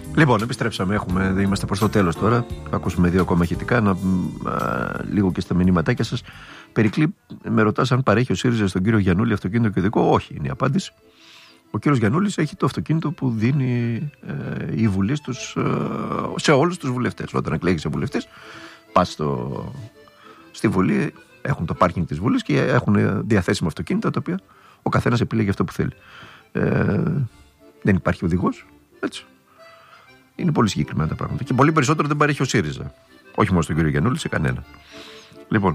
Λοιπόν, επιστρέψαμε. Είμαστε προς το τέλος τώρα. Θα ακούσουμε 2 ακόμα ηχητικά. Λίγο και στα μηνύματάκια σας. Περικλή, με ρωτάς αν παρέχει ο ΣΥΡΙΖΑ στον κύριο Γιαννούλη αυτοκίνητο και οδικό. Όχι, είναι η απάντηση. Ο κύριος Γιαννούλης έχει το αυτοκίνητο που δίνει η Βουλή σε όλους τους βουλευτές. Όταν εκλέγεις βουλευτής, πας στη Βουλή, έχουν το πάρκινγκ της Βουλής και έχουν διαθέσιμα αυτοκίνητα τα οποία ο καθένας επιλέγει αυτό που θέλει. Δεν υπάρχει οδηγός. Έτσι. Είναι πολύ συγκεκριμένα τα πράγματα. Και πολύ περισσότερο δεν παρέχει ο ΣΥΡΙΖΑ. Όχι μόνο στον κύριο Γιαννούλη, σε κανέναν. Λοιπόν,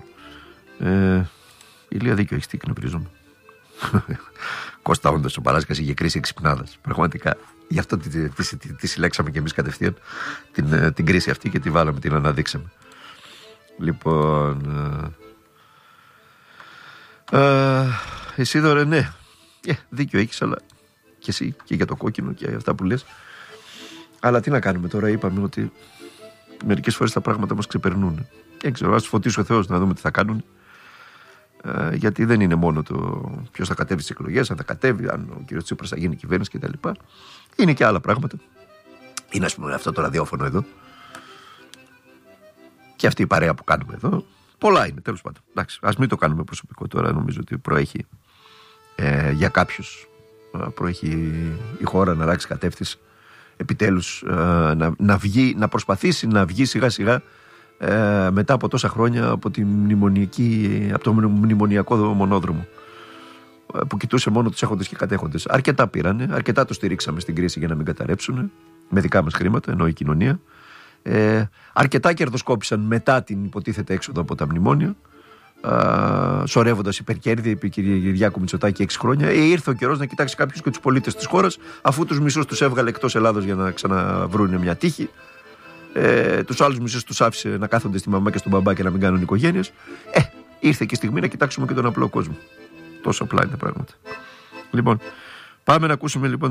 η Λία δίκιο έχει, τι εκνευρίζομαι. Κώστα, όντως ο Παράσκας είχε κρίση εξυπνάδας. Πραγματικά. Γι' αυτό τη συλλέξαμε και εμείς κατευθείαν την κρίση αυτή και τη βάλαμε, την αναδείξαμε. Λοιπόν. Εσύ δωρε, ναι. Δίκιο έχεις, αλλά και εσύ και για το κόκκινο και για αυτά που λες. Αλλά τι να κάνουμε τώρα, είπαμε ότι μερικές φορές τα πράγματα μας ξεπερνούν. Δεν ξέρω, ας φωτίσει ο Θεός να δούμε τι θα κάνουν. Γιατί δεν είναι μόνο το ποιος θα κατέβει στις εκλογές, αν θα κατέβει, αν ο κ. Τσίπρας θα γίνει κυβέρνηση κτλ. Είναι και άλλα πράγματα. Είναι, ας πούμε, αυτό το ραδιόφωνο εδώ. Και αυτή η παρέα που κάνουμε εδώ. Πολλά είναι, τέλος πάντων. Εντάξει, ας μην το κάνουμε προσωπικό τώρα. Νομίζω ότι προέχει για κάποιους. Προέχει η χώρα να αλλάξει κατεύθυνση. Επιτέλους να προσπαθήσει να βγει σιγά σιγά μετά από τόσα χρόνια από το μνημονιακό μονόδρομο που κοιτούσε μόνο τους έχοντες και κατέχοντες. Αρκετά πήρανε, αρκετά το στηρίξαμε στην κρίση για να μην καταρρεύσουν με δικά μας χρήματα, ενώ η κοινωνία. Αρκετά κερδοσκόπησαν μετά την υποτίθεται έξοδο από τα μνημόνια, σωρεύοντας υπερκέρδη επί Κυριάκου Μητσοτάκη 6 χρόνια. Ήρθε ο καιρός να κοιτάξει κάποιος και τους πολίτες της χώρας, αφού τους μισούς τους έβγαλε εκτός Ελλάδος για να ξαναβρούν μια τύχη. Τους άλλους μισούς τους άφησε να κάθονται στη μαμά και στον μπαμπά και να μην κάνουν οικογένειες. Ήρθε και η στιγμή να κοιτάξουμε και τον απλό κόσμο. Τόσο απλά είναι τα πράγματα. Λοιπόν, πάμε να ακούσουμε λοιπόν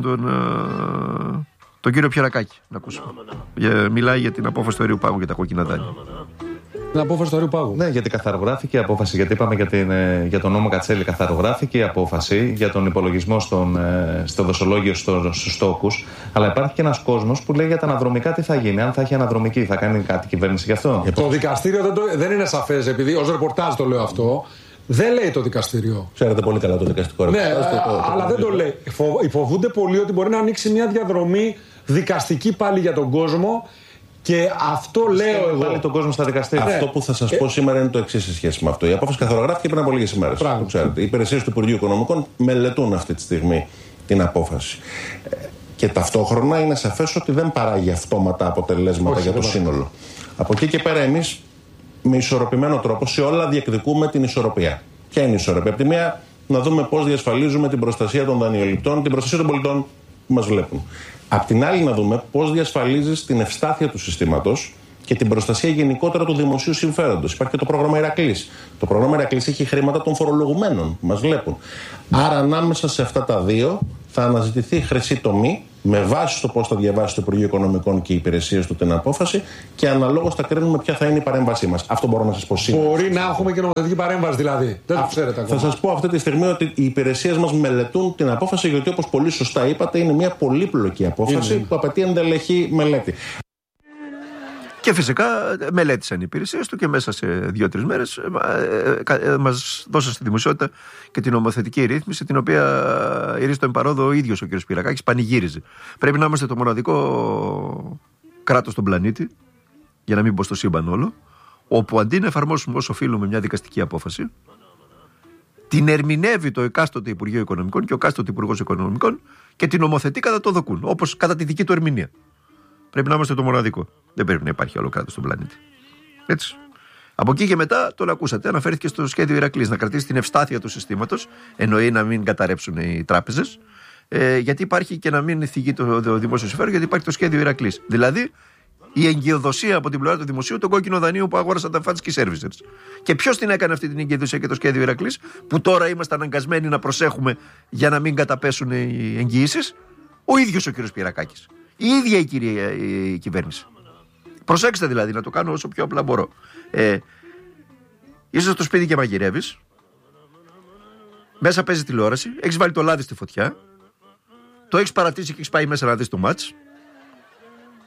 τον κύριο Πιερακάκη. Να ακούσουμε. Μιλάει για την απόφαση του Αερίου Πάγου για τα κόκκινα δάνεια. Την απόφαση του Αερίου Πάγου. Ναι, γιατί καθαρογράφηκε η απόφαση. Γιατί είπαμε για τον νόμο Κατσέλη, καθαρογράφηκε η απόφαση για τον υπολογισμό στο δοσολόγιο στους τόκους. Αλλά υπάρχει και ένας κόσμος που λέει για τα αναδρομικά τι θα γίνει. Αν θα έχει αναδρομική, θα κάνει κάτι η κυβέρνηση γι' αυτό. Το δικαστήριο δεν είναι σαφές, επειδή ως ρεπορτάζ το λέω αυτό. Δεν λέει το δικαστήριο. Ξέρετε πολύ καλά το δικαστικό ρεπορτάζ. Ναι, αλλά δεν το λέει. Φοβούνται πολύ ότι μπορεί να ανοίξει μια διαδρομή δικαστική πάλι για τον κόσμο. Και αυτό λέω εγώ. Πάλι τον κόσμο στα δικαστήρια. Αυτό που θα σας πω σήμερα είναι το εξής σε σχέση με αυτό. Η απόφαση καθαρογράφηκε πριν από λίγες ημέρες. Το ξέρετε. Οι υπηρεσίες του Υπουργείου Οικονομικών μελετούν αυτή τη στιγμή την απόφαση. Και ταυτόχρονα είναι σαφές ότι δεν παράγει αυτόματα αποτελέσματα για το σύνολο. Από εκεί και πέρα, εμείς με ισορροπημένο τρόπο σε όλα διεκδικούμε την ισορροπία. Ποια είναι η ισορροπία? Από τη μία, να δούμε πώς διασφαλίζουμε την προστασία των δανειοληπτών, την προστασία των πολιτών που μας βλέπουν. Απ' την άλλη, να δούμε πώς διασφαλίζεις την ευστάθεια του συστήματος και την προστασία γενικότερα του δημοσίου συμφέροντος. Υπάρχει και το πρόγραμμα Ηρακλής. Το πρόγραμμα Ηρακλής έχει χρήματα των φορολογουμένων που μας βλέπουν. Άρα, ανάμεσα σε αυτά τα δύο θα αναζητηθεί χρυσή τομή με βάση το πώς θα διαβάσει το Υπουργείο Οικονομικών και οι υπηρεσίες του την απόφαση και αναλόγως θα κρίνουμε ποια θα είναι η παρέμβασή μας. Αυτό μπορώ να σας πω σήμερα. Μπορεί να έχουμε και νομοθετική παρέμβαση δηλαδή. Δεν το ξέρετε ακόμα. Θα σας πω αυτή τη στιγμή ότι οι υπηρεσίες μας μελετούν την απόφαση, γιατί όπως πολύ σωστά είπατε, είναι μια πολύπλοκη απόφαση που απαιτεί εντελεχή μελέτη. Και φυσικά μελέτησαν οι υπηρεσίες του και μέσα σε 2-3 μέρες μας δώσαν στη δημοσιότητα και την νομοθετική ρύθμιση, την οποία ηρίστο το εμπαρόδο ο ίδιος ο κ. Πιερακάκης πανηγύριζε. Πρέπει να είμαστε το μοναδικό κράτος στον πλανήτη, για να μην πω στο σύμπαν όλο, όπου αντί να εφαρμόσουμε όσο οφείλουμε μια δικαστική απόφαση, την ερμηνεύει το εκάστοτε Υπουργείο Οικονομικών και ο εκάστοτε Υπουργός Οικονομικών και την νομοθετεί κατά το δοκούν, όπως κατά τη δική του ερμηνεία. Πρέπει να είμαστε το μοναδικό. Δεν πρέπει να υπάρχει άλλο κράτος στον πλανήτη. Έτσι. Από εκεί και μετά, τον ακούσατε, αναφέρθηκε στο σχέδιο Ηρακλής να κρατήσει την ευστάθεια του συστήματος, εννοεί να μην καταρρεύσουν οι τράπεζες, γιατί υπάρχει και να μην θυγεί το δημόσιο συμφέρον, γιατί υπάρχει το σχέδιο Ηρακλής. Δηλαδή, η εγκυοδοσία από την πλευρά του δημοσίου των κόκκινων δανείων που αγόρασαν τα funds και οι servicers. Και ποιος την έκανε αυτή την εγκυοδοσία και το σχέδιο Ηρακλής, που τώρα είμαστε αναγκασμένοι να προσέχουμε για να μην καταπέσουν οι εγγυήσεις? Ο ίδιος ο κ. Πιερακάκης. Η ίδια η κυβέρνηση. Προσέξτε δηλαδή, να το κάνω όσο πιο απλά μπορώ. Είσαι στο σπίτι και μαγειρεύεις. Μέσα παίζει τηλεόραση. Έχεις βάλει το λάδι στη φωτιά. Το έχεις παρατήσει και έχεις πάει μέσα να δεις το μάτς.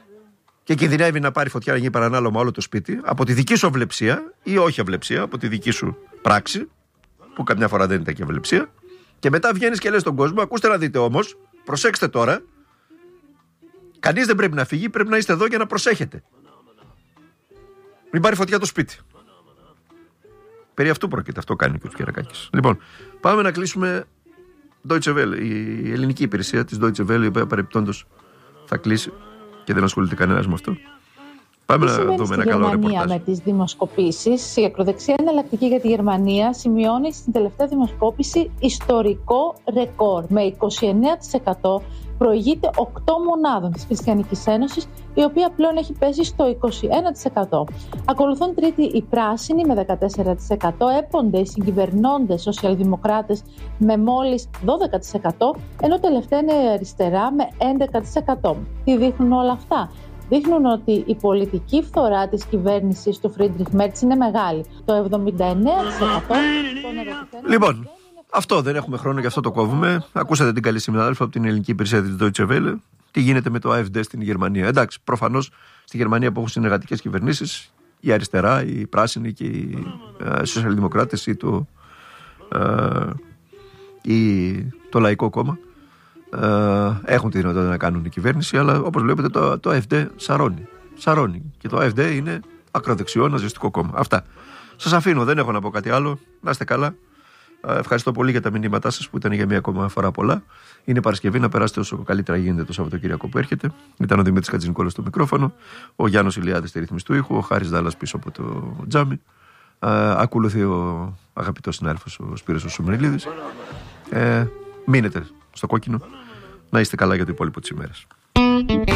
και κινδυνεύει να πάρει φωτιά, να γίνει παρανάλωμα όλο το σπίτι, από τη δική σου αυλεψία ή όχι αυλεψία, από τη δική σου πράξη, που καμιά φορά δεν ήταν και αυλεψία, και μετά βγαίνεις και λες στον κόσμο: ακούστε να δείτε όμως, προσέξτε τώρα, κανείς δεν πρέπει να φύγει, πρέπει να είστε εδώ για να προσέχετε. Μην πάρει φωτιά το σπίτι. Περί αυτού πρόκειται, αυτό κάνει και ο Κερακάκης. Λοιπόν, πάμε να κλείσουμε. Deutsche Welle, η ελληνική υπηρεσία της Deutsche Welle, η οποία παρεπιπτόντως θα κλείσει και δεν ασχολείται κανένας με αυτό. Πάμε να δούμε ένα καλό ρεπορτάζ. Με τις δημοσκοπήσεις, η ακροδεξιά εναλλακτική για τη Γερμανία σημειώνει στην τελευταία δημοσκόπηση ιστορικό ρεκόρ. Με 29% προηγείται 8 μονάδων της Χριστιανικής Ένωσης, η οποία πλέον έχει πέσει στο 21%. Ακολουθούν τρίτη οι πράσινοι με 14%, έπονται οι συγκυβερνώντες σοσιαλδημοκράτες με μόλις 12%, ενώ τελευταία είναι η αριστερά με 11%. Τι δείχνουν όλα αυτά? Δείχνουν ότι η πολιτική φθορά της κυβέρνησης του Φρίντριχ Μέρτς είναι μεγάλη. Το 79% των ερωτηθέντων... Λοιπόν, αυτό δεν έχουμε χρόνο, γι' αυτό το κόβουμε. Ακούσατε την καλή συνάδελφο από την ελληνική υπηρεσία της Deutsche Welle. Τι γίνεται με το AfD στην Γερμανία. Εντάξει, προφανώς στη Γερμανία που έχουν συνεργατικές κυβερνήσεις, η αριστερά, οι πράσινοι και οι σοσιαλδημοκράτες ή το Λαϊκό Κόμμα έχουν τη δυνατότητα να κάνουν η κυβέρνηση, αλλά όπως βλέπετε το AfD σαρώνει. Και το AfD είναι ακροδεξιό ναζιστικό κόμμα. Αυτά. Σας αφήνω, δεν έχω να πω κάτι άλλο. Να είστε καλά. Ευχαριστώ πολύ για τα μηνύματά σας που ήταν για μία ακόμα φορά πολλά. Είναι Παρασκευή, να περάσετε όσο καλύτερα γίνεται το Σαββατοκύριακο που έρχεται. Ήταν ο Δημήτρης Κατζηνικόλας στο μικρόφωνο, ο Γιάννος Ηλιάδης στη ρύθμιση του ήχου, ο Χάρης Δάλλας πίσω από το τζάμι. Ακολουθεί ο αγαπητός συνάδελφος ο Σπύρος ο Σουμριλίδης. Μείνετε στο κόκκινο. Να είστε καλά για το υπόλοιπο της ημέρας.